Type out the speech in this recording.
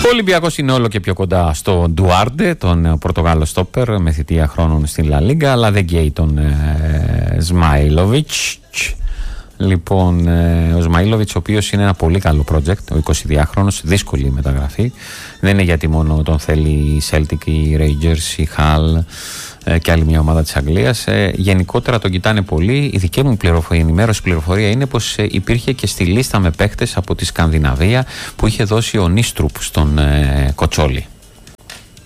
Ο Ολυμπιακός είναι όλο και πιο κοντά στον Ντουάρντε, τον Πορτογάλο στόπερ με θητεία χρόνων στην Λα Λίγκα, αλλά δεν καίει τον Σμάιλοβιτς. Λοιπόν, ο Σμάιλοβιτς, ο οποίος είναι ένα πολύ καλό project, ο 22χρονος, δύσκολη μεταγραφή. Δεν είναι γιατί μόνο τον θέλει η Celtic, η Rangers, η Hull και άλλη μια ομάδα της Αγγλίας. Γενικότερα τον κοιτάνε πολύ. Η δική μου πληροφορία είναι πως υπήρχε και στη λίστα με παίχτες από τη Σκανδιναβία που είχε δώσει ο Νίστρουπ στον Κοτσόλη.